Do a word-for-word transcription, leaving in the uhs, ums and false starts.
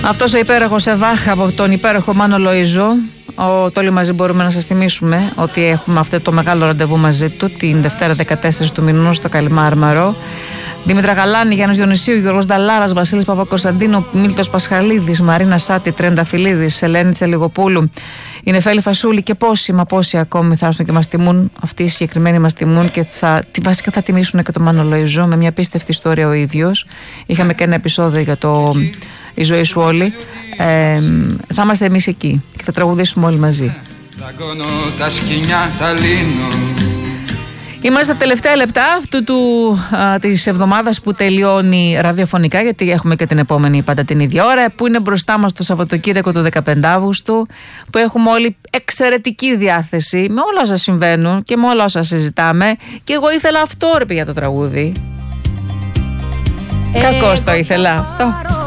Αυτός ο υπέροχος Εβάχ από τον υπέροχο Μάνο Λοΐζο. Ο, το όλοι μαζί μπορούμε να σας θυμίσουμε ότι έχουμε αυτό το μεγάλο ραντεβού μαζί του την Δευτέρα δεκατέσσερις του μηνού στο Καλιμάρμαρο. Δήμητρα Γαλάνη, Γιάννης Διονυσίου, Γιώργος Νταλάρας, Βασίλης Παπακοσταντίνου, Μίλτος Πασχαλίδης, Μαρίνα Σάτη, Τρενταφυλλίδης, Ελένη Τσελιγοπούλου, η Νεφέλη Φασούλη και πόσοι μα πόσοι ακόμη θα έρθουν και μας τιμούν. Αυτοί οι συγκεκριμένοι μας τιμούν και θα, βασικά θα τιμήσουν και τον Μάνο Λοΐζο με μια πίστευτη ιστορία ο ίδιος. Είχαμε και ένα επεισόδιο για το «Η ζωή σου όλη». Ε, θα είμαστε εμείς εκεί και θα τραγουδήσουμε όλοι μαζί. Είμαστε στα τελευταία λεπτά αυτού του, α, της εβδομάδας που τελειώνει ραδιοφωνικά, γιατί έχουμε και την επόμενη πάντα την ίδια ώρα, που είναι μπροστά μας το Σαββατοκύριακο του δεκαπέντε Αυγούστου, που έχουμε όλοι εξαιρετική διάθεση με όλα όσα συμβαίνουν και με όλα όσα συζητάμε. Και εγώ ήθελα αυτό, ρε, για το τραγούδι. Κακώς το ήθελα αυτό.